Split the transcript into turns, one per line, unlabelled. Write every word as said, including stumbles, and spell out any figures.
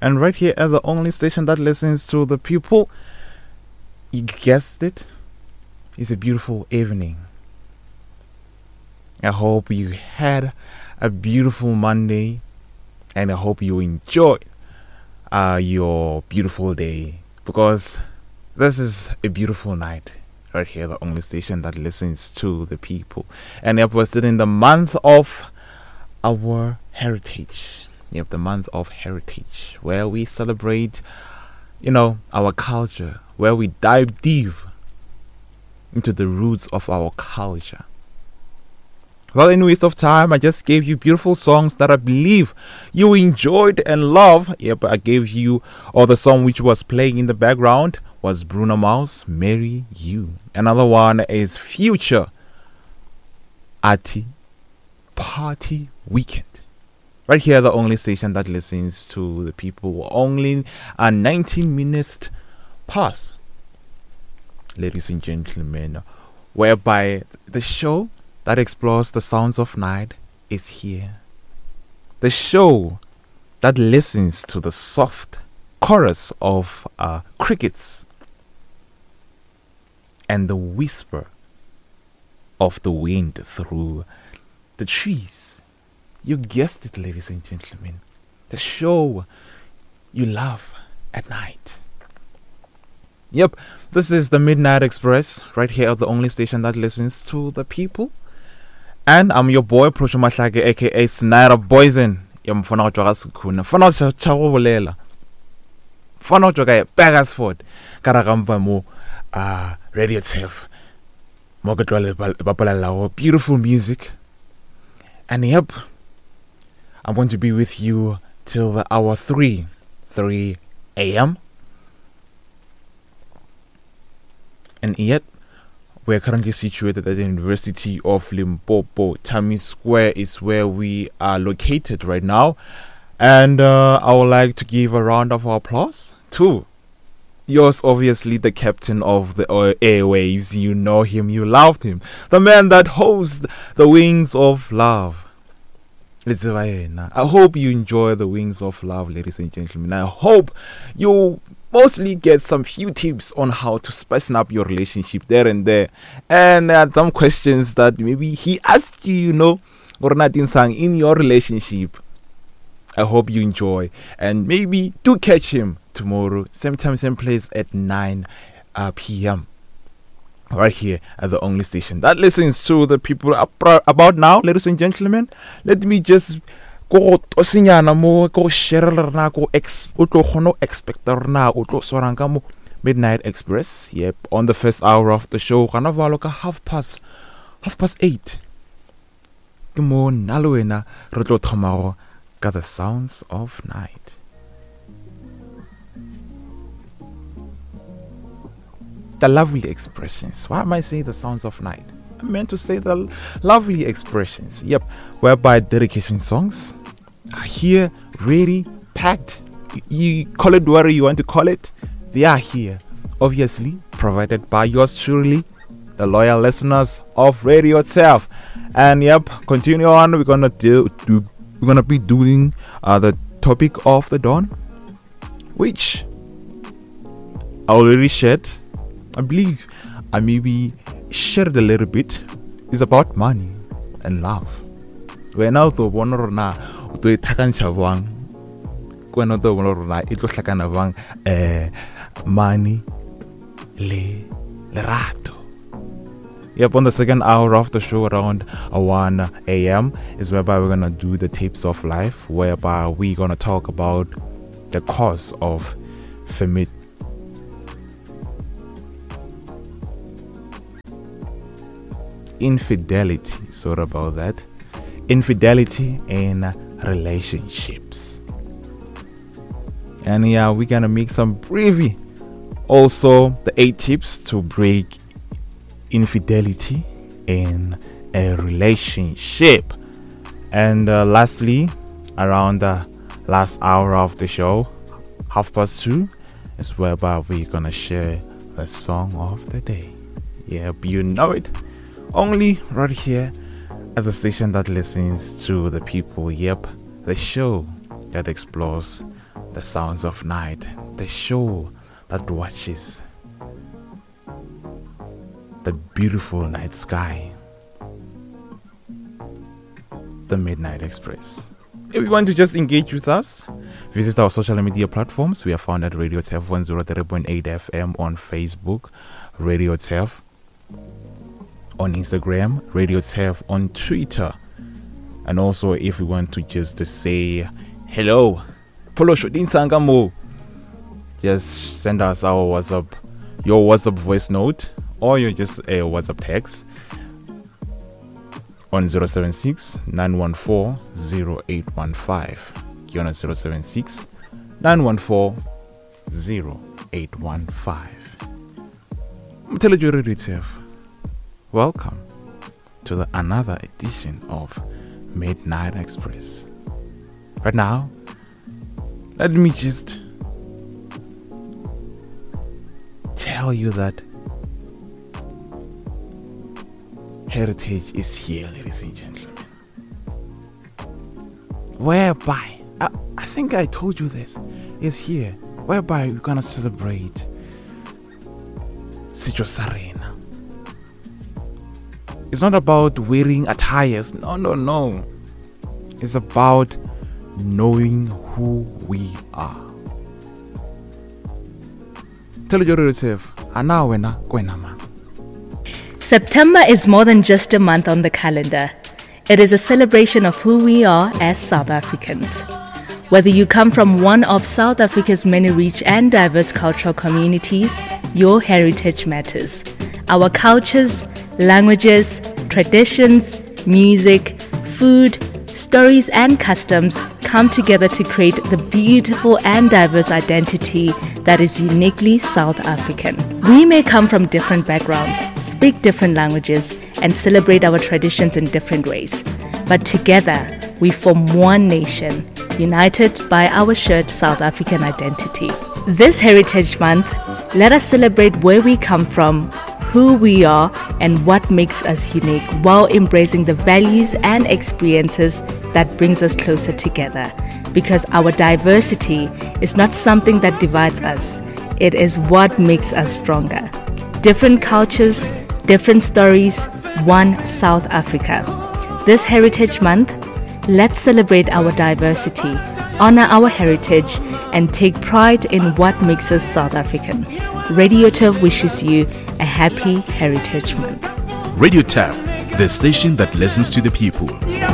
And right here at the only station that listens to the people, you guessed it, it's a beautiful evening. I hope you had a beautiful Monday, and I hope you enjoyed uh, your beautiful day, because this is a beautiful night right here, the only station that listens to the people. And yep, we're still in the month of our heritage. Yep, the month of heritage, where we celebrate, you know, our culture, where we dive deep into the roots of our culture. Well, in waste of time, I just gave you beautiful songs that I believe you enjoyed and love. Yep, I gave you, or the song which was playing in the background was Bruno Mars, Marry You. Another one is Future, Ati, Party Weekend. Right here, the only station that listens to the people. Only a nineteen minutes past, ladies and gentlemen, whereby the show that explores the sounds of night is here. The show that listens to the soft chorus of uh, crickets and the whisper of the wind through the trees. You guessed it, ladies and gentlemen. The show you love at night. Yep, this is the Midnight Express, right here at the only station that listens to the people. And I'm your boy, Procho Mahlake, aka Snyder Poison. Yam fana go tjwa sekuna. Fana go tjwa go bolela. Fana go tjwa ka Bakersford. Ka ra gampa mo uh Radio Tef. Mo ke tloa le bapala beautiful music. And yep, I'm going to be with you till the hour three, three a.m. And yet, we're currently situated at the University of Limpopo. Tammy Square is where we are located right now. And uh, I would like to give a round of applause to yours, obviously, the captain of the airwaves. You know him, you loved him. The man that holds the wings of love. I hope you enjoy the wings of love, ladies and gentlemen. I hope you mostly get some few tips on how to spice up your relationship there and there, and uh, some questions that maybe he asked you, you know, or not in your relationship. I hope you enjoy, and maybe do catch him tomorrow, same time, same place at nine uh, p.m. right here at the only station that listens to the people about now, ladies and gentlemen. Let me just go osinyana mo go share rena go ex o tlo khono expect rena o tlo sorang ka mo Midnight Express. Yep, on the first hour of the show kana valo ka half past half past eight. Ke mo nalwena re tlo thoma ka the sounds of night. The lovely expressions. Why am I saying the sounds of night? I meant to say the lovely expressions. Yep, whereby dedication songs are here, ready, packed. You call it whatever you want to call it. They are here, obviously provided by yours truly, the loyal listeners of Radio Itself. And yep, continue on. We're gonna do, do we're gonna be doing uh, the topic of the dawn, which I already shared. I believe I maybe shared a little bit. It's about money and love. When I to bona rona o to itakantsha bwang when I to bona rona e tlo hlakana bwang eh money le lerato. Yep, on the second hour of the show around one a.m. is whereby we're gonna do the tips of life, whereby we're gonna talk about the cause of femit infidelity, sort of about that. Infidelity in relationships. And yeah, we're gonna make some preview. Also, the eight tips to break infidelity in a relationship. And uh, lastly, around the last hour of the show, half past two, is whereby we're gonna share the song of the day. Yep, you know it. Only right here at the station that listens to the people. Yep, the show that explores the sounds of night, the show that watches the beautiful night sky, the Midnight Express. If you want to just engage with us, visit our social media platforms. We are found at Radio T E F one oh three point eight F M on Facebook, Radio T E F on Instagram, Radio T E F on Twitter. And also, if you want to just to say hello, Polo Shodin Sangamo, just send us our WhatsApp, your WhatsApp voice note, or you just a WhatsApp text on zero seven six, nine one four, zero eight one five. You're on zero seven six, nine one four, zero eight one five. I'm telling you, Radio T E F, welcome to the another edition of Midnight Express. Right now, let me just tell you that heritage is here, ladies and gentlemen. Whereby, I, I think I told you this, is here. Whereby we're gonna celebrate Setsho. It's not about wearing attires. No, no, no. It's about knowing who we are. Tell your relative, Ana wena kwenama.
September is more than just a month on the calendar. It is a celebration of who we are as South Africans. Whether you come from one of South Africa's many rich and diverse cultural communities, your heritage matters. Our cultures, languages, traditions, music, food, stories and customs come together to create the beautiful and diverse identity that is uniquely South African. We may come from different backgrounds, speak different languages, and celebrate our traditions in different ways. But together, we form one nation, united by our shared South African identity. This Heritage Month, let us celebrate where we come from, who we are, and what makes us unique, while embracing the values and experiences that brings us closer together. Because our diversity is not something that divides us, it is what makes us stronger. Different cultures, different stories, one South Africa. This Heritage Month, let's celebrate our diversity, honor our heritage, and take pride in what makes us South African. Radio T E F wishes you a happy Heritage Month.
Radio T E F, the station that listens to the people.